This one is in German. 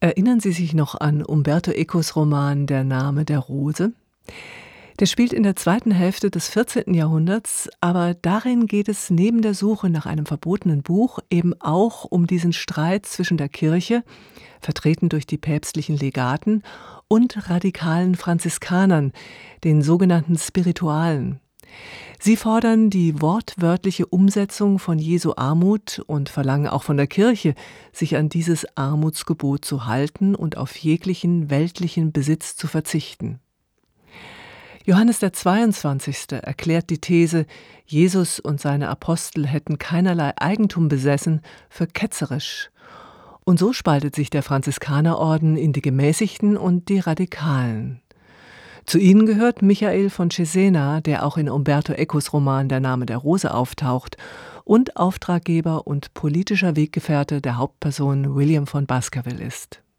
Erinnern Sie sich noch an Umberto Ecos Roman »Der Name der Rose«? Der spielt in der zweiten Hälfte des 14. Jahrhunderts, aber darin geht es neben der Suche nach einem verbotenen Buch eben auch um diesen Streit zwischen der Kirche, vertreten durch die päpstlichen Legaten, und radikalen Franziskanern, den sogenannten Spiritualen. Sie fordern die wortwörtliche Umsetzung von Jesu Armut und verlangen auch von der Kirche, sich an dieses Armutsgebot zu halten und auf jeglichen weltlichen Besitz zu verzichten. Johannes der 22. erklärt die These, Jesus und seine Apostel hätten keinerlei Eigentum besessen, für ketzerisch. Und so spaltet sich der Franziskanerorden in die Gemäßigten und die Radikalen. Zu ihnen gehört Michael von Cesena, der auch in Umberto Ecos Roman »Der Name der Rose« auftaucht und Auftraggeber und politischer Weggefährte der Hauptperson William von Baskerville ist.